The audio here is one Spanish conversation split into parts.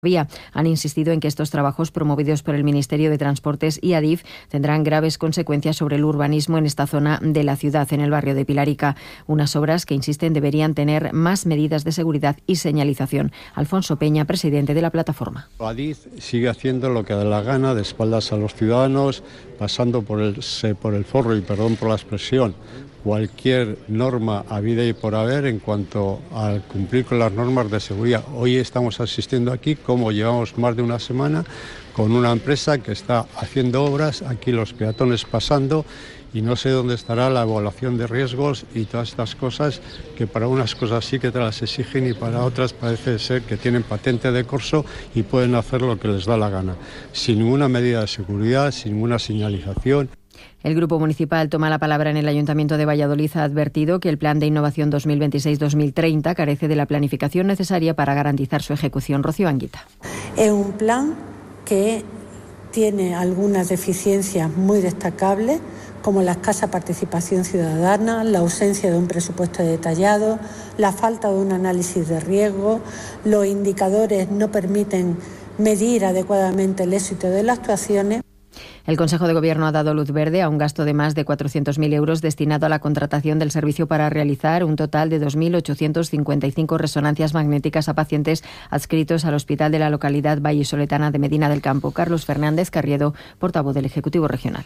Vía. Han insistido en que estos trabajos promovidos por el Ministerio de Transportes y Adif tendrán graves consecuencias sobre el urbanismo en esta zona de la ciudad, en el barrio de Pilarica. Unas obras que, insisten, deberían tener más medidas de seguridad y señalización. Alfonso Peña, presidente de la plataforma. Adif sigue haciendo lo que da la gana, de espaldas a los ciudadanos, pasando por el forro, y perdón por la expresión, cualquier norma habida y por haber en cuanto al cumplir con las normas de seguridad. Hoy estamos asistiendo aquí, como llevamos más de una semana, con una empresa que está haciendo obras, aquí los peatones pasando, y no sé dónde estará la evaluación de riesgos y todas estas cosas que para unas cosas sí que te las exigen y para otras parece ser que tienen patente de corso y pueden hacer lo que les da la gana, sin ninguna medida de seguridad, sin ninguna señalización. El Grupo Municipal toma la palabra en el Ayuntamiento de Valladolid. Ha advertido que el Plan de Innovación 2026-2030 carece de la planificación necesaria para garantizar su ejecución. Rocío Anguita. Es un plan que tiene algunas deficiencias muy destacables, como la escasa participación ciudadana, la ausencia de un presupuesto detallado, la falta de un análisis de riesgo, los indicadores no permiten medir adecuadamente el éxito de las actuaciones. El Consejo de Gobierno ha dado luz verde a un gasto de más de 400.000 euros destinado a la contratación del servicio para realizar un total de 2.855 resonancias magnéticas a pacientes adscritos al hospital de la localidad vallisoletana de Medina del Campo. Carlos Fernández Carriedo, portavoz del Ejecutivo Regional.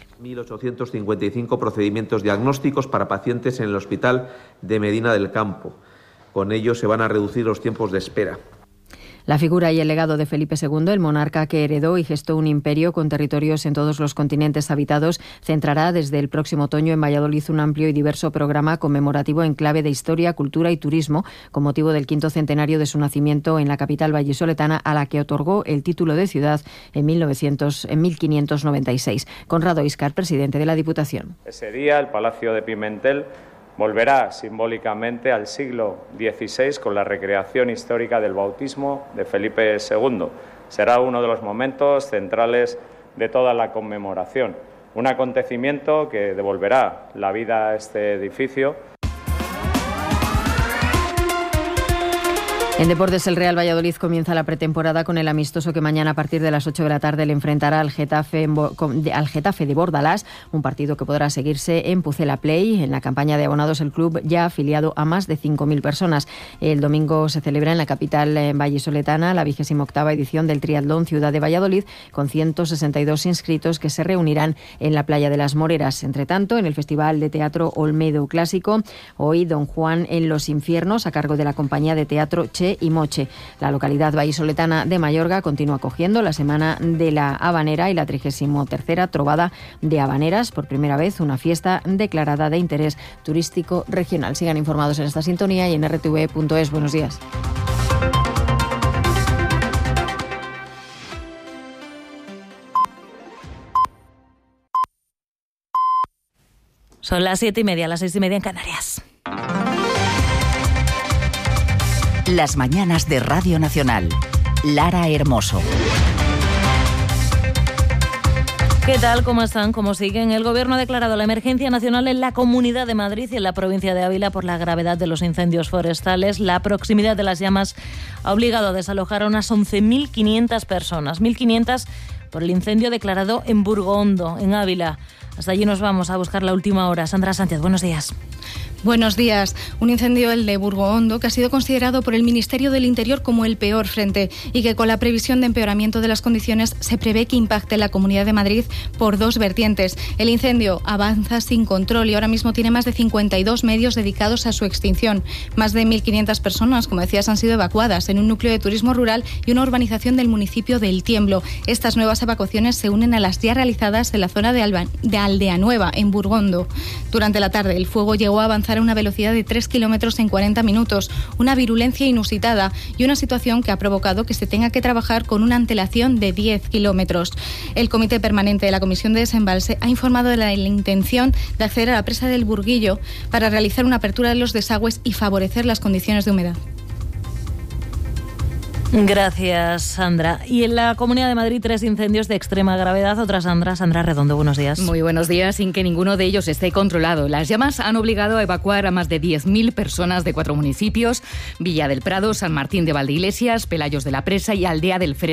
1.855 procedimientos diagnósticos para pacientes en el hospital de Medina del Campo. Con ello se van a reducir los tiempos de espera. La figura y el legado de Felipe II, el monarca que heredó y gestó un imperio con territorios en todos los continentes habitados, centrará desde el próximo otoño en Valladolid un amplio y diverso programa conmemorativo en clave de historia, cultura y turismo, con motivo del 5º centenario de su nacimiento en la capital vallisoletana, a la que otorgó el título de ciudad en 1596. Conrado Iscar, presidente de la Diputación. Ese día el Palacio de Pimentel volverá simbólicamente al siglo XVI con la recreación histórica del bautismo de Felipe II. Será uno de los momentos centrales de toda la conmemoración, un acontecimiento que devolverá la vida a este edificio. En deportes, el Real Valladolid comienza la pretemporada con el amistoso que mañana a partir de las 8 de la tarde le enfrentará al Getafe de Bordalás, un partido que podrá seguirse en Pucela Play. En la campaña de abonados, el club ya ha afiliado a más de 5.000 personas. El domingo se celebra en la capital vallisoletana la 28ª edición del Triatlón Ciudad de Valladolid, con 162 inscritos que se reunirán en la playa de las Moreras. Entre tanto, en el Festival de Teatro Olmedo Clásico, hoy Don Juan en los Infiernos, a cargo de la compañía de teatro Che y Moche. La localidad vallisoletana de Mayorga continúa acogiendo la Semana de la Habanera y la 33ª Trovada de Habaneras, por primera vez una fiesta declarada de interés turístico regional. Sigan informados en esta sintonía y en rtv.es. Buenos días. Son las 7:30, las 6:30 en Canarias. Las mañanas de Radio Nacional. Lara Hermoso. ¿Qué tal? ¿Cómo están? ¿Cómo siguen? El Gobierno ha declarado la emergencia nacional en la Comunidad de Madrid y en la provincia de Ávila por la gravedad de los incendios forestales. La proximidad de las llamas ha obligado a desalojar a unas 11.500 personas. 1.500 por el incendio declarado en Burgondo, en Ávila. Hasta allí nos vamos a buscar la última hora. Sandra Sánchez, buenos días. Buenos días. Un incendio, el de Burgondo, que ha sido considerado por el Ministerio del Interior como el peor frente y que con la previsión de empeoramiento de las condiciones se prevé que impacte en la Comunidad de Madrid por dos vertientes. El incendio avanza sin control y ahora mismo tiene más de 52 medios dedicados a su extinción. Más de 1.500 personas, como decías, han sido evacuadas en un núcleo de turismo rural y una urbanización del municipio de El Tiemblo. Estas nuevas evacuaciones se unen a las ya realizadas en la zona de Aldea Nueva, en Burgondo. Durante la tarde, el fuego llegó a avanzar a una velocidad de 3 kilómetros en 40 minutos, una virulencia inusitada y una situación que ha provocado que se tenga que trabajar con una antelación de 10 kilómetros. El Comité Permanente de la Comisión de Desembalse ha informado de la intención de acceder a la presa del Burguillo para realizar una apertura de los desagües y favorecer las condiciones de humedad. Gracias, Sandra. Y en la Comunidad de Madrid, 3 incendios de extrema gravedad. Otra Sandra Redondo, buenos días. Muy buenos días, sin que ninguno de ellos esté controlado. Las llamas han obligado a evacuar a más de 10.000 personas de 4 municipios: Villa del Prado, San Martín de Valdeiglesias, Pelayos de la Presa y Aldea del Fresno.